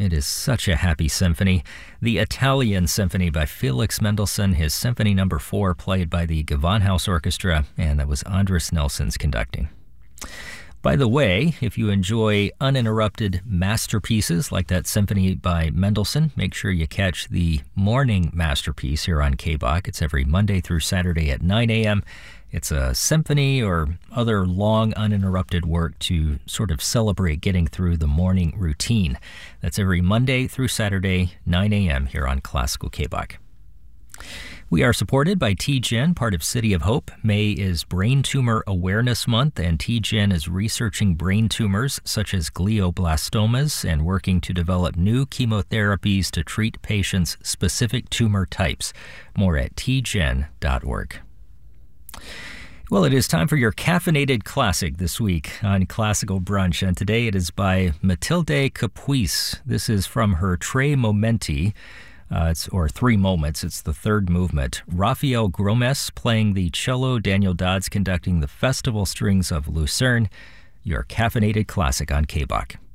It is such a happy symphony. The Italian Symphony by Felix Mendelssohn, his Symphony No. 4 played by the Gewandhaus Orchestra, and that was Andres Nelson's conducting. By the way, if you enjoy uninterrupted masterpieces like that symphony by Mendelssohn, make sure you catch the morning masterpiece here on KBOK. It's every Monday through Saturday at 9 a.m. It's a symphony or other long uninterrupted work to sort of celebrate getting through the morning routine. That's every Monday through Saturday, 9 a.m. here on Classical KBOK. We are supported by TGen, part of City of Hope. May is Brain Tumor Awareness Month, and TGen is researching brain tumors such as glioblastomas and working to develop new chemotherapies to treat patients' specific tumor types. More at tgen.org. Well, it is time for your caffeinated classic this week on Classical Brunch, and today it is by Mathilde Capuis. This is from her Tre Momenti. Or Three Moments. It's the third movement. Raphael Gromes playing the cello, Daniel Dodds conducting the Festival Strings of Lucerne. Your caffeinated classic on KBOK.